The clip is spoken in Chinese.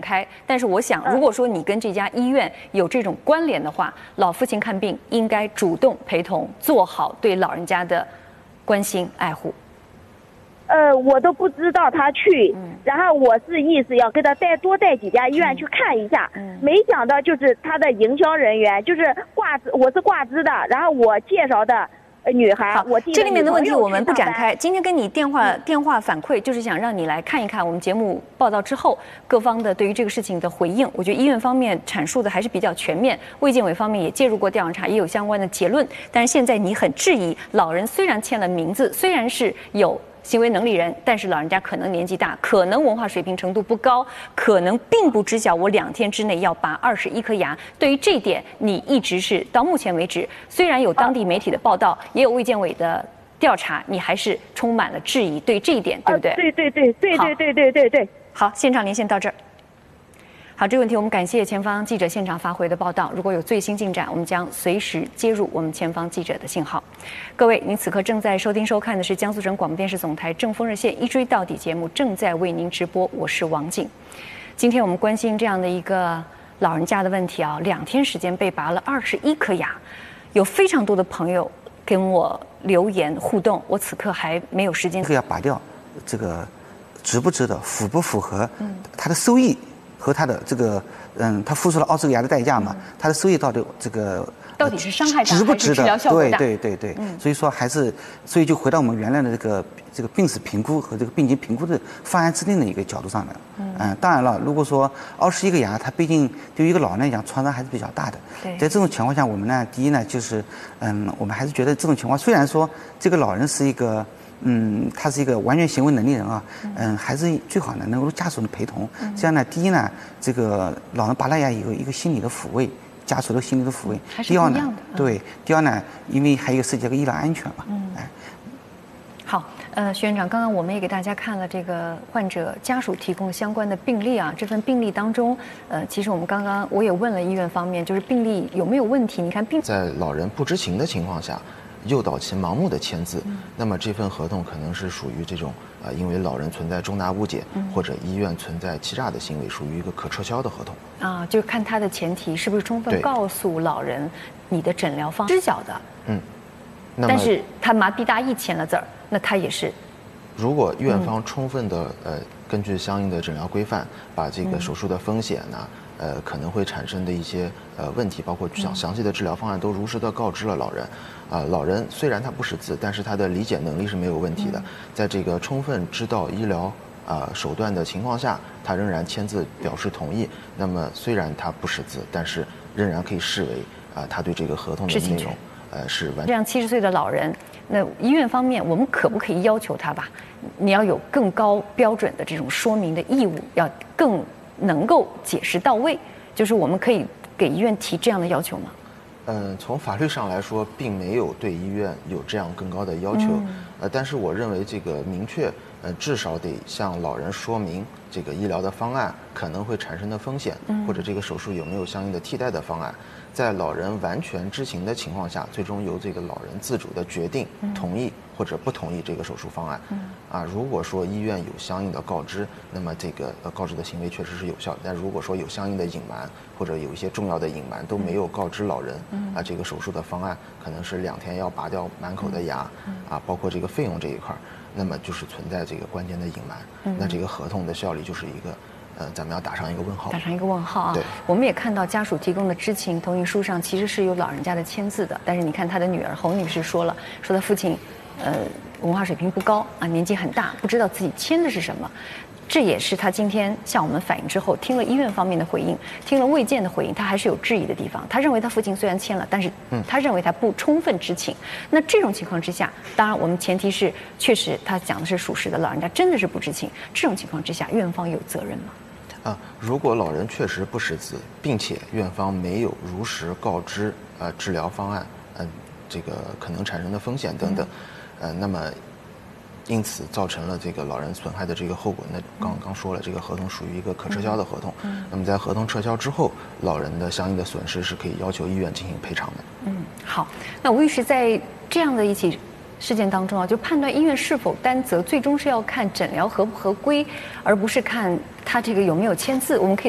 开。但是我想，如果说你跟这家医院有这种关联的话，老父亲看病应该主动陪同，做好对老人家的关心爱护。 我都不知道他去，然后我是意思要给他多带几家医院去看一下，没想到就是他的营销人员就是我是挂职的，然后我介绍的女孩，我这里面的问题我们不展开。今天跟你电话反馈，就是想让你来看一看我们节目报道之后各方的对于这个事情的回应。我觉得医院方面阐述的还是比较全面，卫健委方面也介入过调查，也有相关的结论。但是现在你很质疑，老人虽然签了名字，虽然是有行为能力人，但是老人家可能年纪大，可能文化水平程度不高，可能并不知晓我2天之内要拔21颗牙。对于这一点，你一直是到目前为止，虽然有当地媒体的报道，也有卫健委的调查，你还是充满了质疑。对这一点，对不对？ 对。 好，现场连线到这儿。好，这个问题我们感谢前方记者现场发回的报道。如果有最新进展，我们将随时接入我们前方记者的信号。各位，您此刻正在收听收看的是江苏省广播电视总台正风热线一追到底节目，正在为您直播，我是王静。今天我们关心这样的一个老人家的问题啊，2天时间被拔了21颗牙，有非常多的朋友跟我留言互动，我此刻还没有时间。 这个要拔掉，这个值不值得，符不符合它的收益？和他的这个，他付出了20个牙的代价嘛，他的收益到底到底是伤害大值不值得？对，所以说所以就回到我们原来的这个病史评估和这个病情评估的方案制定的一个角度上来了。当然了，如果说21个牙，它毕竟对于一个老人来讲创伤还是比较大的。 对， 在这种情况下，我们呢，第一呢，就是我们还是觉得这种情况，虽然说这个老人是一个。他是一个完全行为能力人啊，还是最好呢能够家属的陪同，这样呢，第一呢，这个老人拔了牙有一个心理的抚慰，家属的心理的抚慰。第二呢，对，第二呢，因为还有涉及到医疗安全嘛， 好，徐院长，刚刚我们也给大家看了这个患者家属提供相关的病历啊，这份病历当中，其实我也问了医院方面，就是病历有没有问题？你看在老人不知情的情况下。诱导其盲目的签字，那么这份合同可能是属于这种因为老人存在重大误解，或者医院存在欺诈的行为，属于一个可撤销的合同。 啊，就看他的前提是不是充分告诉老人你的诊疗方知晓的。但是他麻痹大意签了字儿，那他也是。如果院方充分的根据相应的诊疗规范，把这个手术的风险呢，可能会产生的一些问题，包括详细的治疗方案都如实的告知了老人。老人虽然他不识字，但是他的理解能力是没有问题的。在这个充分知道医疗手段的情况下，他仍然签字表示同意。那么虽然他不识字，但是仍然可以视为他对这个合同的内容是完全。 这样70岁的老人，那医院方面我们可不可以要求他吧？你要有更高标准的这种说明的义务，要更能够解释到位。就是我们可以给医院提这样的要求吗？ 从法律上来说，并没有对医院有这样更高的要求。但是我认为这个明确，至少得向老人说明这个医疗的方案可能会产生的风险，或者这个手术有没有相应的替代的方案。在老人完全知情的情况下，最终由这个老人自主的决定同意或者不同意这个手术方案。如果说医院有相应的告知，那么这个告知的行为确实是有效的。但如果说有相应的隐瞒，或者有一些重要的隐瞒都没有告知老人，这个手术的方案可能是2天要拔掉满口的牙，包括这个费用这一块，那么就是存在这个关键的隐瞒。那这个合同的效力就是一个。咱们要打上一个问号。 打上一个问号啊！对，我们也看到家属提供的知情同意书上其实是有老人家的签字的，但是你看他的女儿侯女士说他父亲，文化水平不高啊，年纪很大，不知道自己签的是什么。这也是他今天向我们反映之后，听了医院方面的回应，听了卫健的回应，他还是有质疑的地方。他认为他父亲虽然签了，但是他认为他不充分知情。那这种情况之下，当然我们前提是确实他讲的是属实的，老人家真的是不知情。这种情况之下，院方有责任吗？ 如果老人确实不识字，并且院方没有如实告知治疗方案，这个可能产生的风险等等，那么因此造成了这个老人损害的这个后果，那刚说了，这个合同属于一个可撤销的合同。那么在合同撤销之后，老人的相应的损失是可以要求医院进行赔偿的。 好，那吴律师在这样的一起事件当中啊，就判断医院是否担责，最终是要看诊疗合不合规，而不是看他这个有没有签字。我们可以